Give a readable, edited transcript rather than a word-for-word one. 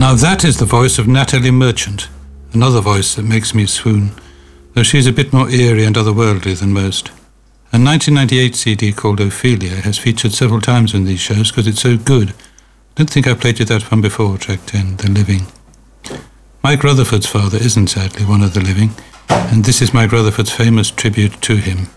Now that is the voice of Natalie Merchant, another voice that makes me swoon, though she's a bit more eerie and otherworldly than most. A 1998 CD called Ophelia has featured several times in these shows because it's so good. I don't think I played you that one before, track 10, The Living. Mike Rutherford's father isn't sadly one of the living, and this is Mike Rutherford's famous tribute to him.